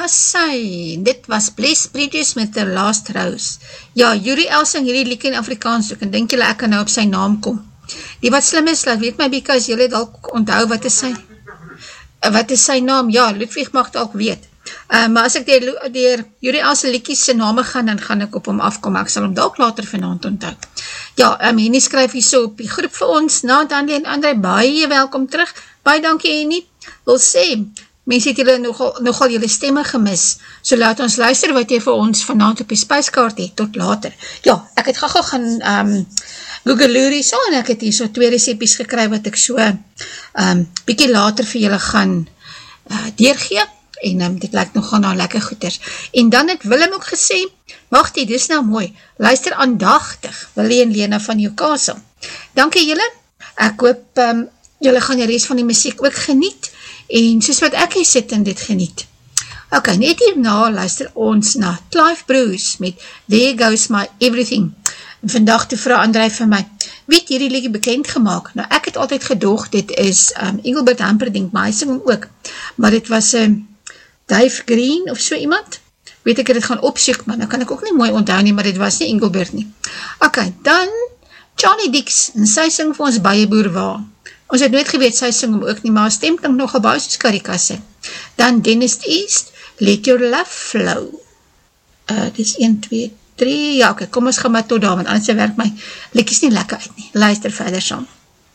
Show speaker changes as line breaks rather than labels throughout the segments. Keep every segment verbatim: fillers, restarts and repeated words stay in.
was sy? Dit was Bless Bridges met The Last Rose. Ja, Yuri El sing hierdie liedjie in Afrikaans ook, en denk julle ek kan nou op sy naam kom. Die wat slim is, laat weet my, because julle dalk onthou, wat is sy? Wat is sy naam? Ja, Ludwig mag dalk weet. Uh, maar as ek dier, dier Yuri El se liedjies se name gaan, dan gaan ek op hom afkom, ek sal hom dalk later vanaand onthou. Ja, um, Henny skryf hier so op die groep vir ons, na Daniel en André, baie welkom terug, baie dankie Henny, wil sê, mense het julle nogal, nogal julle stemme gemis, so laat ons luister wat jy vir ons vanaand op die spyskaart het, tot later. Ja, ek het gaga gaan um, Google Lurie so, en ek het hier so twee recipies gekry, wat ek so um, bykie later vir julle gaan uh, deurgee, en um, dit lyk nog gaan nou lekker goeders. En dan het Willem ook gesê, wacht die, dis nou mooi, luister aandachtig, Willie en Lena van Newcastle. Dankie julle, ek hoop um, julle gaan die rest van die muziek ook geniet, en soos wat ek hier sit en dit geniet. Ok, net hierna luister ons na Clive Bruce met There Goes My Everything. En vandag toe vraag André vir my, weet hierdie liedjie bekend gemaakt? Nou ek het altyd gedoog, dit is um, Engelbert Humperdinck, maar hy sing hom ook, maar dit was um, Dave Green of so iemand, weet ek het het gaan opsoek, maar nou kan ek ook nie mooi onthou nie, maar dit was nie Engelbert nie. Ok, dan Charlie Dix, en sy sing vir ons baie boerwaa. Ons het nooit geweet, sy sing hom ook nie, maar stem klink nog gebouw soos Karikasse. Dan Dennis East, Let Your Love Flow. Uh, dit is een, twee, drie, ja ok, kom ons gaan maar tot daar, want anders werk my liedjies nie lekker uit nie. Luister verder saam.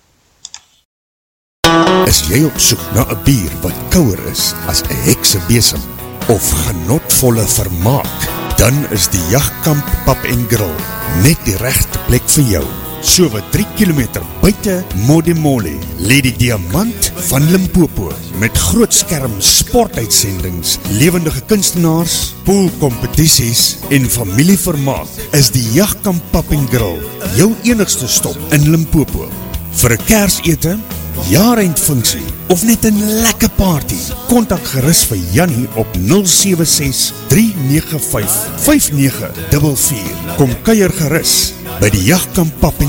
Is jy op soek na 'n bier wat kouer is as 'n heksebesem of genotvolle vermaak, dan is die Jagkamp Pub en Grill net die regte plek vir jou. So wat drie kilometer buite Modimolle lê die Diamant van Limpopo met groot skerm sportuitsendings, lewendige kunstenaars, poolkompetisies en familievermaak is die Jagkamp Pub en Grill jou enigste stop in Limpopo. Vir 'n Kersete, jaarendfunksie of net 'n lekker party, kontak gerus vir Jannie op nul sewe ses, drie nege vyf, vyf nege vier vier. Kom kuier gerus by die Jagkamp Pub en